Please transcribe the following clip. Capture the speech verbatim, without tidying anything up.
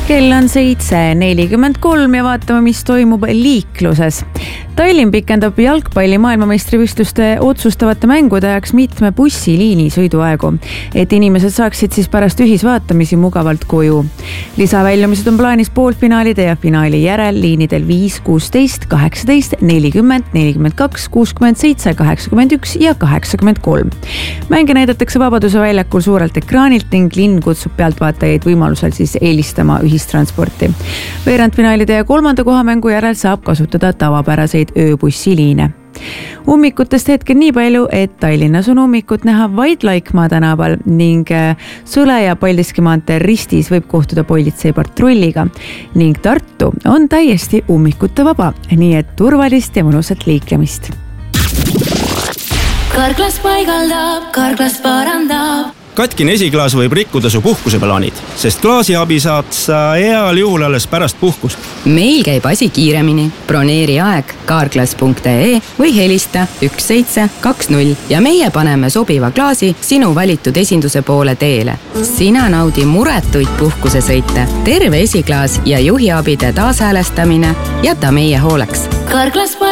kell on seitse nelikümmend kolm ja vaatame, mis toimub liikluses. Tallinn pikendab jalgpalli maailmameistrivõistluste otsustavate mängude ajaks mitme bussiliini sõiduaegu, et inimesed saaksid siis pärast ühisvaatamisi mugavalt koju. Lisaväljumised on plaanis poolfinaalide ja finaali järel liinidel viis, kuusteist, kaheksateist, nelikümmend, nelikümmend kaks, kuuskümmend seitse, kaheksakümmend üks ja kaheksakümmend kolm. Mänge näidatakse Vabaduse väljakul suurelt ekraanilt ning linn kutsub pealtvaatajaid võimalusel siis eelistama ühistransporti. Veerandfinaalide ja kolmanda kohamängu järel saab kasutada tavapäraseid ööbussiliine. Ummikutest hetkel nii palju, et Tallinnas on ummikut näha vaid Laikmaa tänaval ning Sõle ja Paldiski maantee ristis võib kohtuda politseipatrulliga ning Tartu on täiesti ummikute vaba, nii et turvalist ja mõnusat liiklemist. Karklas paigaldab, Karklas parandab. Katkine esiklaas võib rikkuda su puhkuseplaanid, sest klaasi abi saad sa heal juhul alles pärast puhkust. Meil käib asi kiiremini. Broneeri aeg karklas punkt ee või helista üks seitse kaks null ja meie paneme sobiva klaasi sinu valitud esinduse poole teele. Sina naudi muretuid puhkusesõite. Terve esiklaas ja juhiabide taashäälestamine jäta meie hooleks. Karklas